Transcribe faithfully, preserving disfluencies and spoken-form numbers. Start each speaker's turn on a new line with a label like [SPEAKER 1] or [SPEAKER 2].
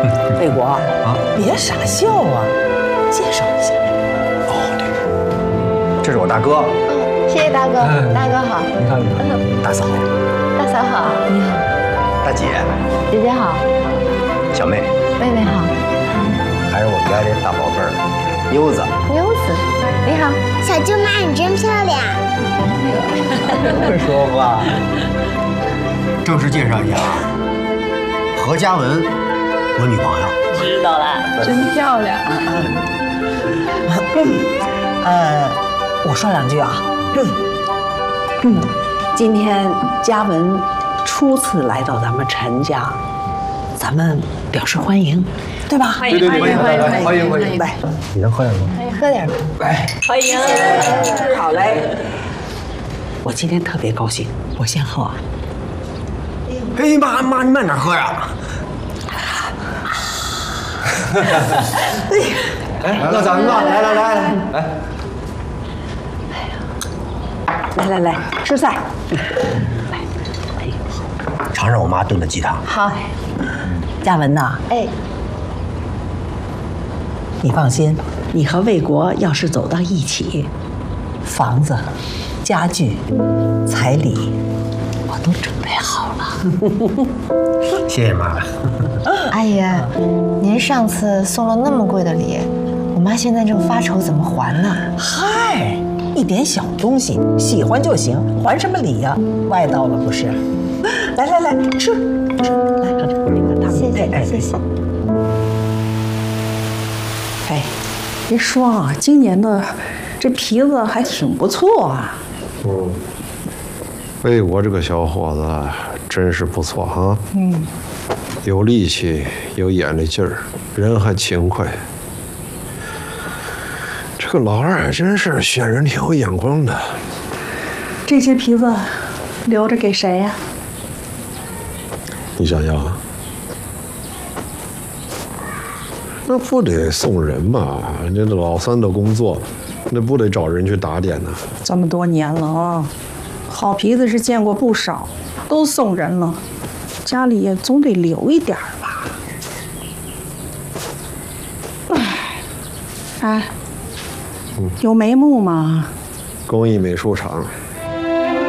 [SPEAKER 1] 魏国啊，别傻笑啊，介绍一下。
[SPEAKER 2] 哦，对，这是我大哥。
[SPEAKER 3] 嗯，谢谢大哥，大哥好。
[SPEAKER 2] 你看，你看，大嫂，
[SPEAKER 3] 大嫂好，你好。
[SPEAKER 2] 大姐，
[SPEAKER 3] 姐姐好，
[SPEAKER 2] 小妹，
[SPEAKER 3] 妹妹好，
[SPEAKER 2] 还是我们家这大宝贝儿，妞子。
[SPEAKER 3] 妞子，你好。
[SPEAKER 4] 小舅妈，你真漂亮。
[SPEAKER 2] 会说话。正式介绍一下啊，何嘉文，我女朋友。
[SPEAKER 3] 知道了，真漂亮。
[SPEAKER 1] 呃，我说两句啊。嗯，今天嘉文初次来到咱们陈家，咱们表示欢迎，对吧？
[SPEAKER 3] 欢迎欢迎欢迎欢迎欢迎！
[SPEAKER 1] 来，
[SPEAKER 2] 你能喝点吗？
[SPEAKER 3] 喝点。
[SPEAKER 2] 来，
[SPEAKER 3] 欢迎。
[SPEAKER 1] 好嘞。我今天特别高兴，我先喝啊。
[SPEAKER 2] 哎妈妈，你慢点喝呀。哎，那咱们吧，来来来来来。
[SPEAKER 1] 来来来，吃菜。来，
[SPEAKER 2] 尝尝我妈炖的鸡汤。
[SPEAKER 3] 好。
[SPEAKER 1] 嘉文呐，
[SPEAKER 3] 哎，
[SPEAKER 1] 你放心，你和魏国要是走到一起，房子、家具、彩礼，我都准备好了。
[SPEAKER 2] 谢谢妈。
[SPEAKER 3] 阿姨，您上次送了那么贵的礼，我妈现在正发愁怎么还呢。
[SPEAKER 1] 嗨，一点小东西，喜欢就行，还什么礼呀？外道了不是？来来来，吃吃，来喝这那个汤。
[SPEAKER 3] 谢谢
[SPEAKER 1] 哎
[SPEAKER 3] 谢谢。
[SPEAKER 5] 哎，别说啊，今年的这皮子还挺不错啊。
[SPEAKER 6] 嗯，魏国这个小伙子真是不错哈。嗯，有力气，有眼力劲儿，人还勤快。这个老二还真是选人挺有眼光的。
[SPEAKER 5] 这些皮子留着给谁呀？
[SPEAKER 6] 你想想啊，那不得送人嘛？人家老三的工作，那不得找人去打点呢？
[SPEAKER 5] 这么多年了啊，好皮子是见过不少，都送人了，家里也总得留一点吧。哎，哎，有眉目吗？
[SPEAKER 6] 工艺美术厂